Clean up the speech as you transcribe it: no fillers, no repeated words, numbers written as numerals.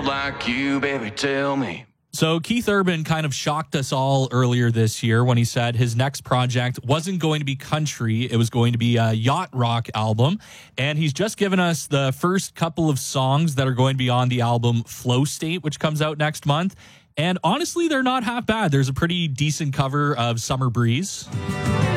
like you, baby, tell me. So Keith Urban kind of shocked us all earlier this year when he said his next project wasn't going to be country. It was going to be a yacht rock album. And he's just given us the first couple of songs that are going to be on the album Flow State, which comes out next month. And honestly, they're not half bad. There's a pretty decent cover of Summer Breeze.